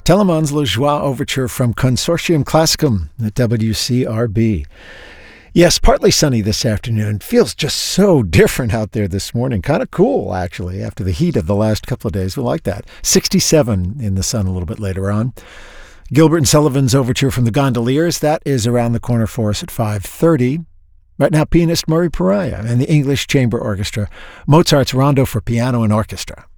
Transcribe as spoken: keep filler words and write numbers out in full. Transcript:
Telemans Le Joie Overture from Consortium Classicum at W C R B. Yes, partly sunny this afternoon. Feels just so different out there this morning. Kind of cool, actually, after the heat of the last couple of days. We like that. sixty-seven in the sun a little bit later on. Gilbert and Sullivan's Overture from the Gondoliers. That is around the corner for us at five thirty. Right now, pianist Murray Pariah and the English Chamber Orchestra. Mozart's Rondo for Piano and Orchestra.